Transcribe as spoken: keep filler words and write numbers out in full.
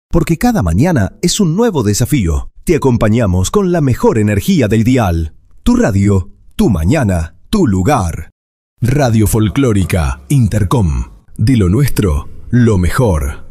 Porque cada mañana es un nuevo desafío. Te acompañamos con la mejor energía del dial. Tu radio, tu mañana, tu lugar. Radio Folclórica Intercom. De lo nuestro, lo mejor.